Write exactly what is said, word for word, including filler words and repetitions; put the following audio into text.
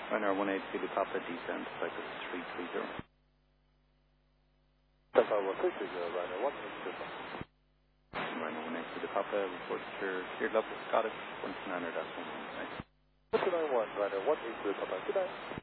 Runner one eight Zulu Papa, descent, flight is three three zero. Delta one three three zero, runner one eight Zulu Papa. Runner one eight Zulu Papa, report your cleared level, Scottish, one two nine er dash one one. one two nine one, runner one eight Zulu Papa, good night.